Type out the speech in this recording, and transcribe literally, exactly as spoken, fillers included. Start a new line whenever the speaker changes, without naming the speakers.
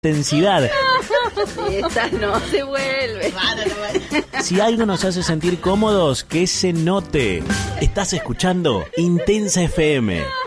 intensidad.
Esta no se vuelve.
Si algo nos hace sentir cómodos, que se note. Estás escuchando Intensa F M.